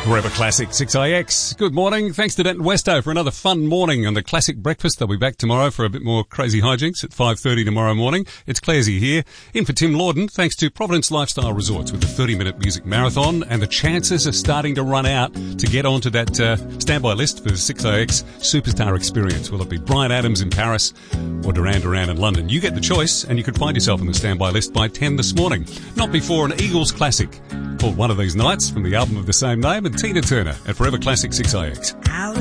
Forever Classic 6IX. Good morning. Thanks to Denton Westo for another fun morning on the Classic Breakfast. They'll be back tomorrow for a bit more crazy hijinks at 5:30 tomorrow morning. It's Claresy here. In for Tim Lawden, thanks to Providence Lifestyle Resorts with the 30-minute music marathon, and the chances are starting to run out to get onto that standby list for the 6IX Superstar Experience. Will it be Bryan Adams in Paris or Duran Duran in London? You get the choice, and you could find yourself on the standby list by 10 this morning. Not before an Eagles classic called One of These Nights from the album of the same name, and Tina Turner at Forever Classic 6IX.